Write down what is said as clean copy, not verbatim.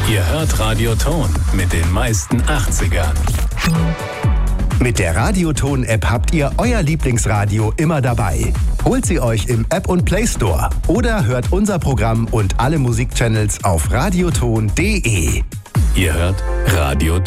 Ihr hört Radio Ton mit den meisten 80ern. Mit der Radioton-App habt ihr euer Lieblingsradio immer dabei. Holt sie euch im App und Play Store oder hört unser Programm und alle Musikchannels auf radioton.de. Ihr hört Radio